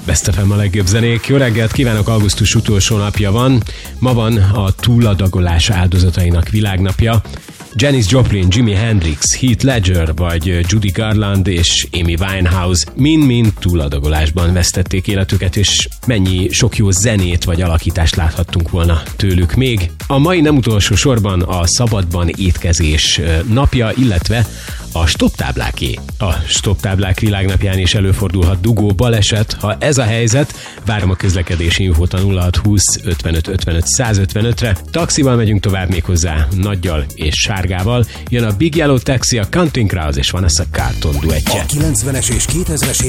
Best FM a legjobb zenék. Jó reggelt kívánok, augusztus utolsó napja van. Ma van a túladagolás áldozatainak világnapja. Janis Joplin, Jimi Hendrix, Heath Ledger vagy Judy Garland és Amy Winehouse mind-mind túladagolásban vesztették életüket, és mennyi sok jó zenét vagy alakítást láthattunk volna tőlük még. A mai nem utolsó sorban a szabadban étkezés napja, illetve a stoptábláké. A stoptáblák világnapján is előfordulhat dugó, baleset. Ha ez a helyzet, várom a közlekedési infót a 0620 55 55 155-re. Taxival megyünk tovább, méghozzá Nagyjal és Sárgával. Jön a Big Yellow Taxi, a Counting Crows és Vanessa Carlton duettje. A 90-es és 2000-es